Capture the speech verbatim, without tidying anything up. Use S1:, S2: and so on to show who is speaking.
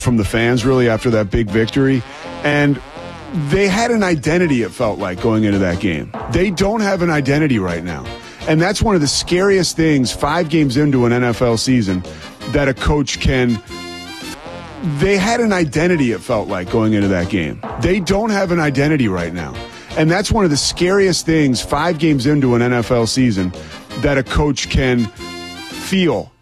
S1: from the fans, really, after that big victory. And they had an identity, it felt like, going into that game. They don't have an identity right now. And that's one of the scariest things, five games into an N F L season, that a coach can... They had an identity, it felt like, going into that game. They don't have an identity right now. And that's one of the scariest things, five games into an N F L season, that a coach can feel